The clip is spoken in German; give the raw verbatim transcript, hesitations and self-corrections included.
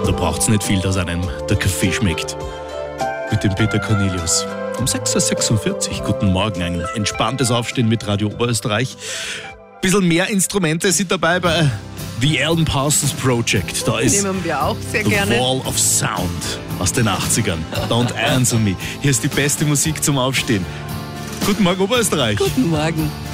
Da braucht's nicht viel, dass einem der Kaffee schmeckt. Mit dem Peter Cornelius. Um sechs Uhr sechsundvierzig. Guten Morgen, ein entspanntes Aufstehen mit Radio Oberösterreich. Bisschen mehr Instrumente sind dabei bei The Alan Parsons Project. Da ist Nehmen wir auch sehr The gerne. Wall of Sound aus den achtzigern. Don't Answer Me. Hier ist die beste Musik zum Aufstehen. Guten Morgen, Oberösterreich. Guten Morgen.